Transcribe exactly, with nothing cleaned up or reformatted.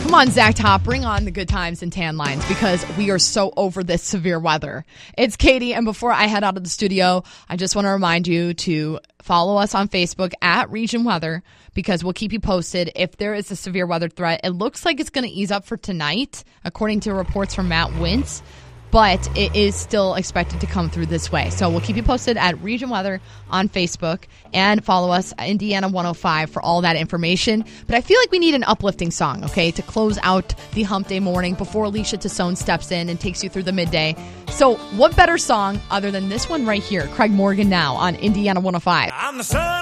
Come on, Zach Top, bring on the good times and tan lines because we are so over this severe weather. It's Katie, and before I head out of the studio, I just want to remind you to follow us on Facebook at Region Weather because we'll keep you posted if there is a severe weather threat. It looks like it's going to ease up for tonight, according to reports from Matt Wintz, but it is still expected to come through this way. So we'll keep you posted at Region Weather on Facebook and follow us, Indiana one oh five, for all that information. But I feel like we need an uplifting song, okay, to close out the hump day morning before Alicia Tassone steps in and takes you through the midday. So what better song other than this one right here, Craig Morgan Now on Indiana one oh five. I'm the son